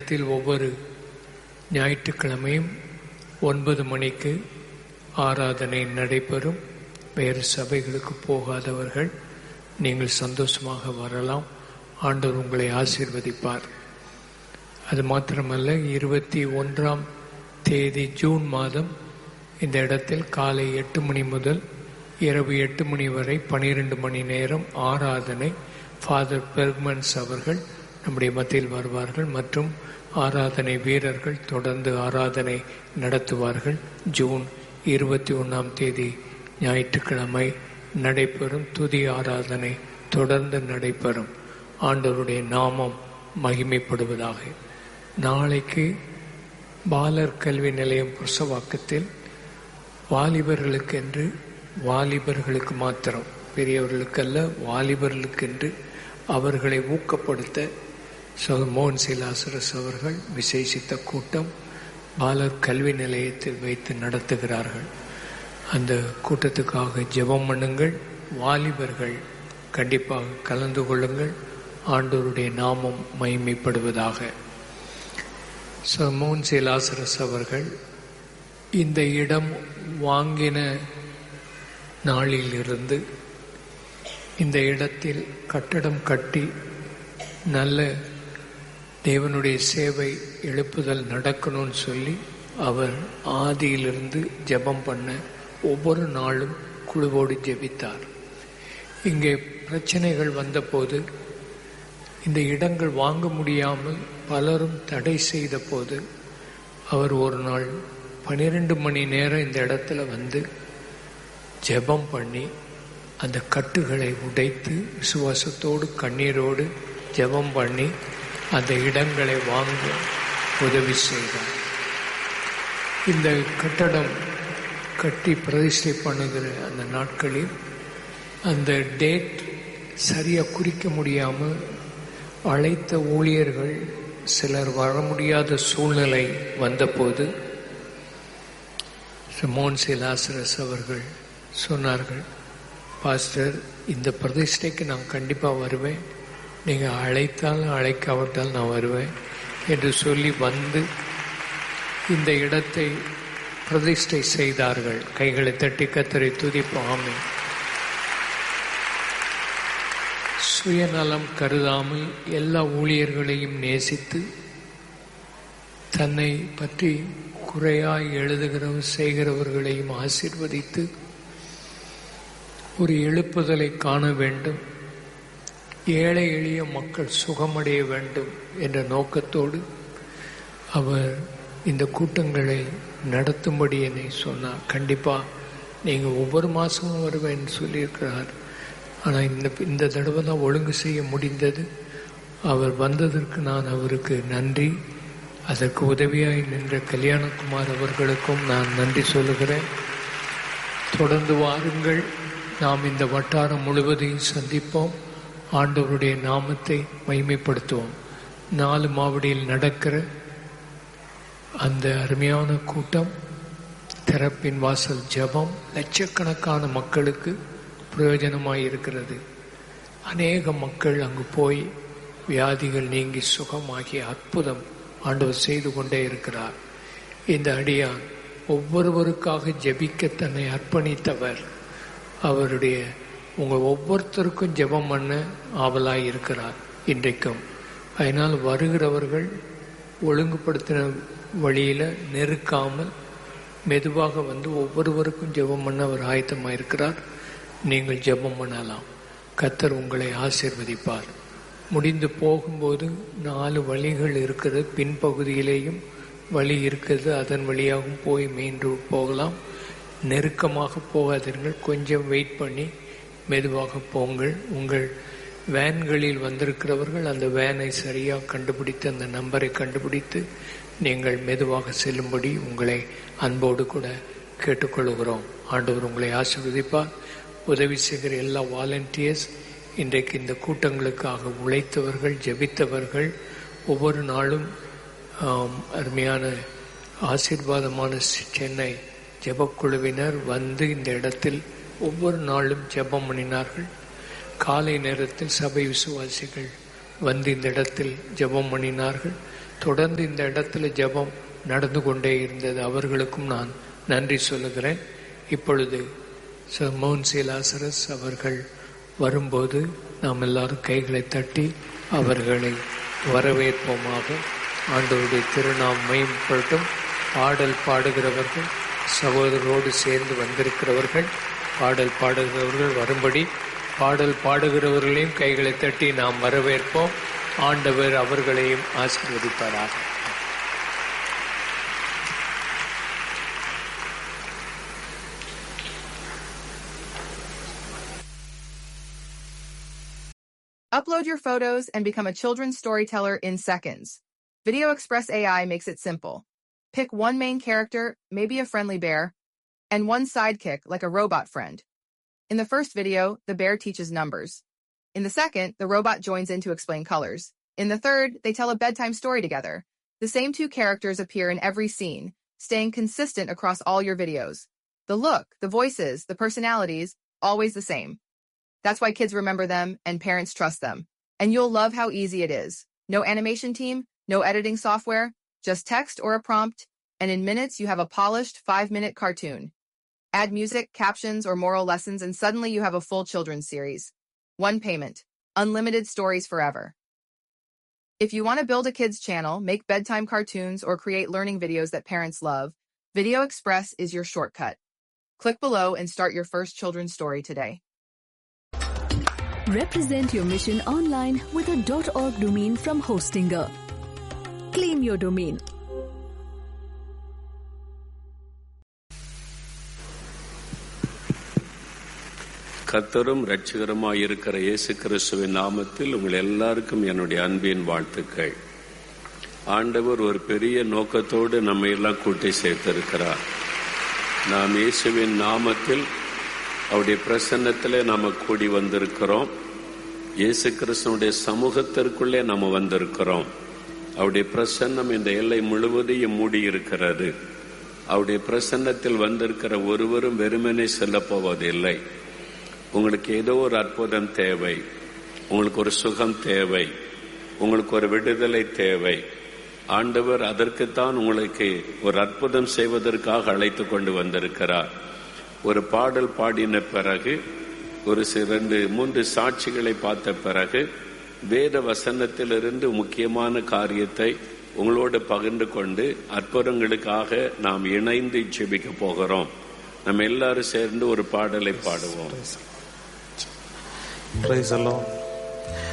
இடத்தில் ஒவ்வொரு ஞாயிற்றுக்கிழமையும் 9 மணிக்கு ஆராதனை நடைபெறும். வேறு சபைகளுக்கு போகாதவர்கள் நீங்கள் சந்தோஷமாக வரலாம். ஆண்டவர் உங்களை ஆசீர்வதிப்பார். அது மாத்திரமல்ல, 21ஆம் தேதி ஜூன் மாதம் இந்த இடத்தில் காலை 8 மணி முதல் இரவு 8 மணி வரை 12 மணி நேரம் ஆராதனை. ஃபாதர் பெர்க்மன்ஸ் அவர்கள் நம்முடைய மத்தியில் வருவார்கள் மற்றும் ஆராதனை வீரர்கள் தொடர்ந்து ஆராதனை நடத்துவார்கள். ஜூன் 21ஆம் தேதி ஞாயிற்றுக்கிழமை நடைபெறும் துதி ஆராதனை தொடர்ந்து நடைபெறும். ஆண்டவருடைய நாமம் மகிமைப்படுவதாக. நாளைக்கு பாலர் கல்வி நிலையம் புருஷவாக்கத்தில் வாலிபர்களுக்கென்று, வாலிபர்களுக்கு மாத்திரம், பெரியவர்களுக்கல்ல, வாலிபர்களுக்கென்று அவர்களை ஊக்கப்படுத்த மோகன் லாசரஸ் அவர்கள் விசேஷித்த கூட்டம் பாலர் கல்வி நிலையத்தில் வைத்து நடத்துகிறார்கள். அந்த கூட்டத்துக்காக ஜெபம் பண்ணுங்கள். வாலிபர்கள் கண்டிப்பாக கலந்து கொள்ளுங்கள். ஆண்டவருடைய நாமம் மகிமைப்படுவதாக. மோகன் லாசரஸ் அவர்கள் இந்த இடம் வாங்கின நாளிலிருந்து இந்த இடத்தில் கட்டடம் கட்டி நல்ல தேவனுடைய சேவை எழுப்புதல் நடக்கணும்னு சொல்லி அவர் ஆதியிலிருந்து ஜெபம் பண்ண ஒவ்வொரு நாளும் குழுவோடு ஜெபித்தார். இங்கே பிரச்சனைகள் வந்தபோது, இந்த இடங்கள் வாங்க முடியாமல் பலரும் தடை செய்த போது, அவர் ஒரு நாள் 12 மணி நேரம் இந்த இடத்துல வந்து ஜெபம் பண்ணி அந்த கட்டுகளை உடைத்து விசுவாசத்தோடு கண்ணீரோடு ஜெபம் பண்ணி அந்த இடங்களை வாங்க உதவி செய்தார். இந்த கட்டடம் கட்டி பிரதிஷ்டை பண்ணுகிற அந்த நாட்களில் அந்த டேட் சரியாக குறிக்க முடியாமல் அழைத்த ஊழியர்கள் சிலர் வர முடியாத சூழ்நிலை வந்தபோது மோகன் லாசரஸ் அவர்கள் சொன்னார்கள், பாஸ்டர், இந்த பிரதிஷ்டைக்கு நான் கண்டிப்பாக வருவேன், நீங்கள் அழைத்தாலும் அழைக்காவிட்டால் நான் வருவேன் என்று சொல்லி வந்து இந்த இடத்தை பிரதிஷ்டை செய்தார்கள். கைகளை தட்டி கர்த்தரை துதிப்போம். ஆமென். சுயநலம் கருதாமல் எல்லா ஊழியர்களையும் நேசித்து தன்னை பற்றி குறையாய் எழுதுகிறவர் செய்கிறவர்களையும் ஆசீர்வதித்து ஒரு எழுப்புதலை காண வேண்டும், ஏழை எளிய மக்கள் சுகமடைய வேண்டும் என்ற நோக்கத்தோடு அவர் இந்த கூட்டங்களை நடத்தும்படி என்னை சொன்னார். கண்டிப்பாக நீங்கள் ஒவ்வொரு மாதமும் வருவேன்னு சொல்லியிருக்கிறார். ஆனால் இந்த தடவை தான் ஒழுங்கு செய்ய முடிந்தது. அவர் வந்ததற்கு நான் அவருக்கு நன்றி. அதற்கு உதவியாய் நின்ற கல்யாணகுமார் அவர்களுக்கும் நான் நன்றி சொல்லுகிறேன். தொடர்ந்து வாருங்கள், நாம் இந்த வட்டாரம் முழுவதையும் சந்திப்போம், ஆண்டவருடைய நாமத்தை மகிமைப்படுத்துவோம். 4 மாவடியில் நடக்கிற அந்த அருமையான கூட்டம், திறப்பின் வாசல் ஜெபம் லட்சக்கணக்கான மக்களுக்கு பிரயோஜனமாய் இருக்கிறது. அநேக மக்கள் அங்கு போய் வியாதிகள் நீங்கி சுகமாகிய அற்புதம் ஆண்டவர் செய்து கொண்டே இருக்கிறார். இந்த அடியான் ஒவ்வொருவருக்காக ஜெபிக்க தன்னை அர்ப்பணித்தவர். அவருடைய உங்கள் ஒவ்வொருத்தருக்கும் ஜெபம் பண்ண ஆவலாய் இருக்கிறார் இன்றைக்கும். அதனால் வருகிறவர்கள் ஒழுங்குபடுத்தின வழியில் நெருக்காமல் மெதுவாக வந்து ஒவ்வொருவருக்கும் ஜெபம் பண்ண அவர் ஆயத்தமாக இருக்கிறார். நீங்கள் ஜெபம் பண்ணலாம். கர்த்தர் உங்களை ஆசீர்வதிப்பார். முடிந்து போகும்போது 4 வழிகள் இருக்கிறது. பின்பகுதியிலேயும் வழி இருக்கிறது, அதன் வழியாகவும் போய் மீண்டும் போகலாம். நெருக்கமாக போகாதீர்கள், கொஞ்சம் வெயிட் பண்ணி மெதுவாக போங்கள். உங்கள் வேன்களில் வந்திருக்கிறவர்கள் அந்த வேனை சரியாக கண்டுபிடித்து, அந்த நம்பரை கண்டுபிடித்து நீங்கள் மெதுவாக செல்லும்படி உங்களை அன்போடு கூட கேட்டுக்கொள்கிறோம். ஆண்டவர் உங்களை ஆசீர்வதிப்பார். உதவி செய்கிற எல்லா வாலண்டியர்ஸ், இன்றைக்கு இந்த கூட்டங்களுக்காக உழைத்தவர்கள், ஜெபித்தவர்கள், ஒவ்வொரு நாளும் அருமையான ஆசீர்வாதமான சென்னை ஜெபக்குழுவினர் வந்து இந்த இடத்தில் ஒவ்வொரு நாளும் ஜெபம் பண்ணினார்கள். காலை நேரத்தில் சபை விசுவாசிகள் வந்து இந்த இடத்தில் ஜெபம் பண்ணினார்கள். தொடர்ந்து இந்த இடத்துல ஜெபம் நடந்து கொண்டே இருந்தது. அவர்களுக்கும் நான் நன்றி சொல்லுகிறேன். இப்பொழுது மோன்சி லாசரஸ் அவர்கள் வரும்போது நாம் எல்லாரும் கைகளை தட்டி அவர்களை வரவேற்போமாக. ஆண்டவருடைய திருநாமம் மகிமைப்படட்டும். பாடல் பாடுகிறவர்கள் சகோதரரோடு சேர்ந்து வந்திருக்கிறவர்கள், பாடல் பாடுகிறவர்கள் வரும்படி பாடல் பாடுகிறவர்களையும் கைகளை தட்டி நாம் வரவேற்போம். ஆண்டவர் அவர்களையும் ஆசீர்வதிப்பாராக. Upload your photos and become a children's storyteller in seconds. Video Express AI makes it simple. Pick one main character, maybe a friendly bear, and one sidekick like a robot friend. In the first video, the bear teaches numbers. In the second, the robot joins in to explain colors. In the third, they tell a bedtime story together. The same two characters appear in every scene, staying consistent across all your videos. The look, the voices, the personalities, always the same. That's why kids remember them and parents trust them. And you'll love how easy it is. No animation team, no editing software, just text or a prompt, and in minutes you have a polished 5-minute cartoon. Add music, captions, or moral lessons and suddenly you have a full children's series. One payment. Unlimited stories forever. If you want to build a kids channel, make bedtime cartoons, or create learning videos that parents love, Video Express is your shortcut. Click below and start your first children's story today. Represent your mission online with a .org domain from Hostinger. Claim your domain. கர்த்தரும் இரட்சகருமாய் இருக்கிற இயேசு கிறிஸ்துவின் நாமத்தில் உங்கள் எல்லாருக்கும் என்னுடைய அன்பின் வாழ்த்துக்கள். ஆண்டவர் ஒரு பெரிய நோக்கத்தோடு நம்மை எல்லாம் கூட்டி சேர்த்திருக்கிறார். நாம் இயேசுவின் நாமத்தில் அவருடைய பிரசன்னத்திலே நாம கூடி வந்திருக்கிறோம். இயேசு கிறிஸ்துவுடைய சமூகத்திற்குள்ளே நாம வந்திருக்கிறோம். அவருடைய பிரசன்னம் இந்த எல்லை முழுவதையும் மூடி இருக்கிறது. அவருடைய பிரசன்னத்தில் வந்திருக்கிற ஒருவரும் வெறுமனே செல்ல போவதில்லை. உங்களுக்கு ஏதோ ஒரு அற்புதம் தேவை, உங்களுக்கு ஒரு சுகம் தேவை, உங்களுக்கு ஒரு விடுதலை தேவை. ஆண்டவர் அதற்குத்தான் உங்களுக்கு ஒரு அற்புதம் செய்வதற்காக அழைத்து கொண்டு வந்திருக்கிறார். ஒரு பாடல் பாடின பிறகு, ஒரு 2-3 சாட்சிகளை பார்த்த பிறகு, வேத வசனத்திலிருந்து முக்கியமான காரியத்தை உங்களோடு பகிர்ந்து கொண்டு அற்புதங்களுக்காக நாம் இணைந்து ஜெபிக்க போகிறோம். நம்ம எல்லாரும் சேர்ந்து ஒரு பாடலை பாடுவோம். Praise the Lord.